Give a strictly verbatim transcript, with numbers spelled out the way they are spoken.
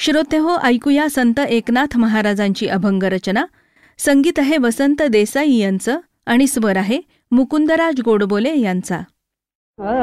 श्रोतेहो, ऐकूया संत एकनाथ महाराजांची अभंग रचना. संगीत आहे वसंत देसाई यांचं आणि स्वर आहे मुकुंदराज गोडबोले यांचा.